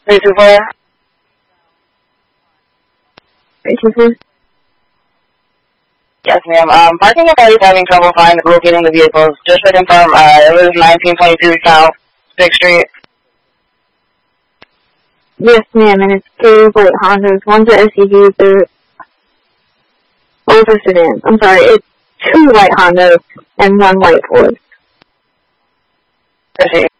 324? 324? Yes, ma'am. Parking authority is having trouble locating the vehicles. Just to confirm, it was 1922 South 6th Street. Yes, ma'am, and it's two white Hondas. One's an SUV, both are sedans. I'm sorry, it's two white Hondas and one white Ford. Proceed.